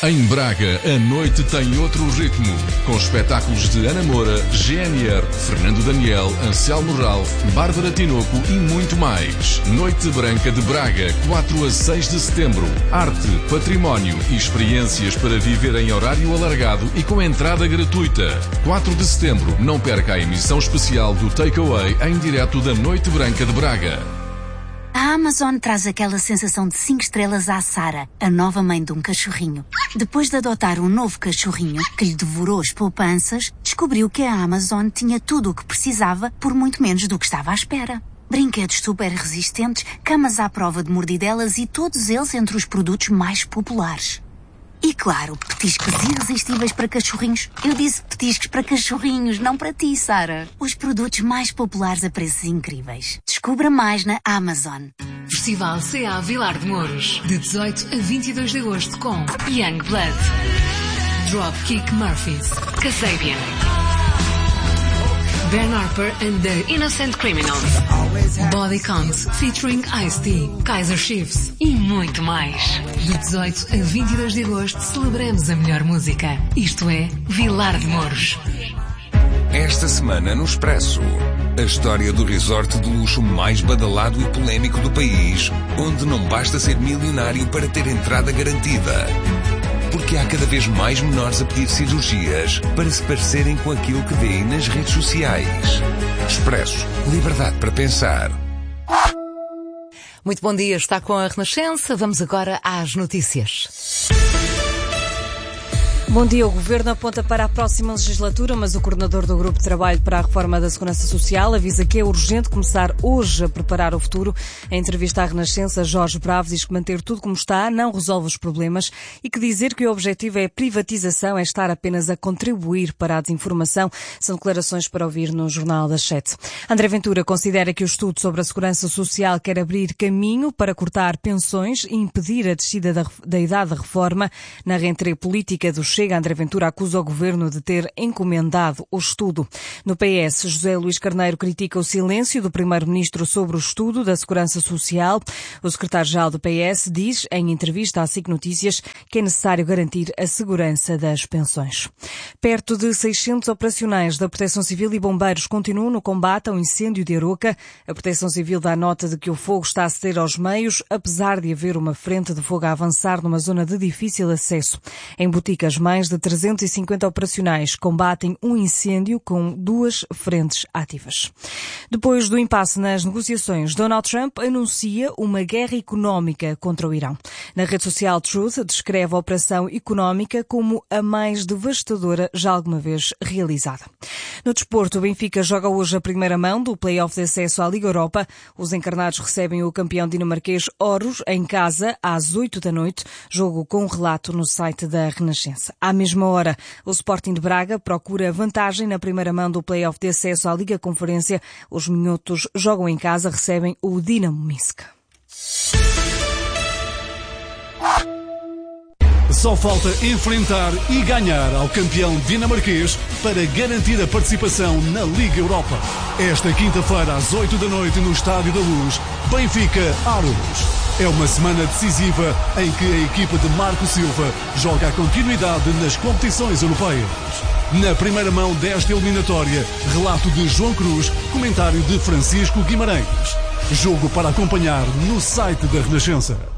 Em Braga, a noite tem outro ritmo, com espetáculos de Ana Moura, GNR, Fernando Daniel, Anselmo Ralph, Bárbara Tinoco e muito mais. Noite Branca de Braga, 4 a 6 de setembro. Arte, património e experiências para viver em horário alargado e com entrada gratuita. 4 de setembro, não perca a emissão especial do Takeaway em direto da Noite Branca de Braga. A Amazon traz aquela sensação de 5 estrelas à Sara, a nova mãe de um cachorrinho. Depois de adotar um novo cachorrinho que lhe devorou as poupanças, descobriu que a Amazon tinha tudo o que precisava por muito menos do que estava à espera. Brinquedos super resistentes, camas à prova de mordidelas e todos eles entre os produtos mais populares. E claro, petiscos irresistíveis para cachorrinhos. Eu disse petiscos para cachorrinhos, não para ti, Sara. Os produtos mais populares a preços incríveis. Descubra mais na Amazon. Festival CA Vilar de Mouros, de 18 a 22 de agosto com Youngblood, Dropkick Murphys, Kasabian, Ben Harper and the Innocent Criminals, Body Count featuring Ice-T, Kaiser Chiefs e muito mais. De 18 a 22 de agosto celebramos a melhor música. Isto é Vilar de Mouros. Esta semana no Expresso, a história do resort de luxo mais badalado e polémico do país, onde não basta ser milionário para ter entrada garantida. Porque há cada vez mais menores a pedir cirurgias para se parecerem com aquilo que vêem nas redes sociais. Expresso. Liberdade para pensar. Muito bom dia, está com a Renascença. Vamos agora às notícias. Bom dia. O Governo aponta para a próxima legislatura, mas o coordenador do Grupo de Trabalho para a Reforma da Segurança Social avisa que é urgente começar hoje a preparar o futuro. Em entrevista à Renascença, Jorge Bravo diz que manter tudo como está não resolve os problemas e que dizer que o objetivo é a privatização é estar apenas a contribuir para a desinformação. São declarações para ouvir no Jornal das 7. André Ventura considera que o estudo sobre a Segurança Social quer abrir caminho para cortar pensões e impedir a descida da idade da reforma. Na rentrée política do Chega, André Ventura acusa o Governo de ter encomendado o estudo. No PS, José Luís Carneiro critica o silêncio do Primeiro-Ministro sobre o estudo da Segurança Social. O secretário-geral do PS diz, em entrevista à SIC Notícias, que é necessário garantir a segurança das pensões. Perto de 600 operacionais da Proteção Civil e bombeiros continuam no combate ao incêndio de Aroca. A Proteção Civil dá nota de que o fogo está a ceder aos meios, apesar de haver uma frente de fogo a avançar numa zona de difícil acesso. Em Boticas, mais de 350 operacionais combatem um incêndio com 2 frentes ativas. Depois do impasse nas negociações, Donald Trump anuncia uma guerra económica contra o Irão. Na rede social Truth, descreve a operação económica como a mais devastadora já alguma vez realizada. No desporto, o Benfica joga hoje a primeira mão do play-off de acesso à Liga Europa. Os encarnados recebem o campeão dinamarquês Aarhus em casa às 8 da noite, jogo com relato no site da Renascença. À mesma hora, o Sporting de Braga procura vantagem na primeira mão do play-off de acesso à Liga Conferência. Os minhotos jogam em casa, recebem o Dinamo Minsk. Só falta enfrentar e ganhar ao campeão dinamarquês para garantir a participação na Liga Europa. Esta quinta-feira, às 8 da noite, no Estádio da Luz, Benfica-Aarhus. É uma semana decisiva em que a equipa de Marco Silva joga a continuidade nas competições europeias. Na primeira mão desta eliminatória, relato de João Cruz, comentário de Francisco Guimarães. Jogo para acompanhar no site da Renascença.